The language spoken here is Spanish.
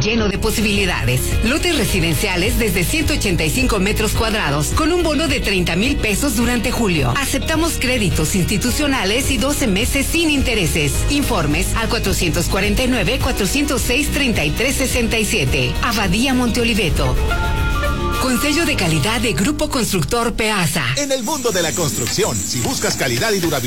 lleno de posibilidades. Lotes residenciales desde 185 metros cuadrados con un bono de 30,000 pesos durante julio. Aceptamos créditos institucionales y 12 meses sin intereses. Informes al 449-406-3367. Abadía Monteoliveto. Con sello de calidad de Grupo Constructor Peasa. En el mundo de la construcción, si buscas calidad y durabilidad,